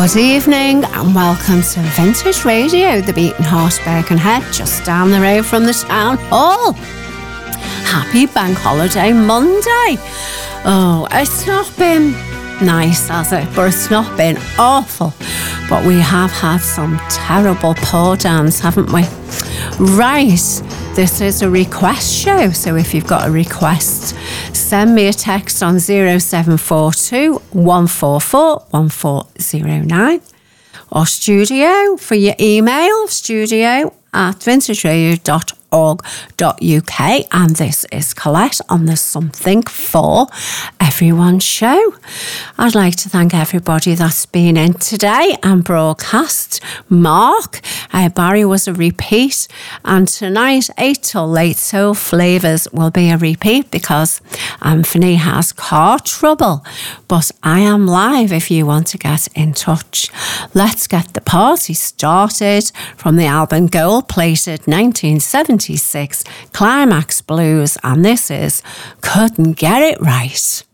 Good evening and welcome to Vintage Radio, the Beaten Horse Birkenhead, just down the road from the town hall. Happy Bank Holiday Monday. Oh, it's not been nice, has it? But it's not been awful. But we have had some terrible pour downs, haven't we? Right, this is a request show, so if you've got a request, send me a text on 0742 144 1409 or studio for your email, studio@vintageradio.org.uk. And this is Colette on the Something for Everyone show. I'd like to thank everybody that's been in today and broadcast. Mark, Barry was a repeat, and tonight 8 till late Soul Flavours will be a repeat because Anthony has car trouble. But I am live if you want to get in touch. Let's get the party started from the album Gold Plated 1976 Climax Blues, and this is Couldn't Get It Right.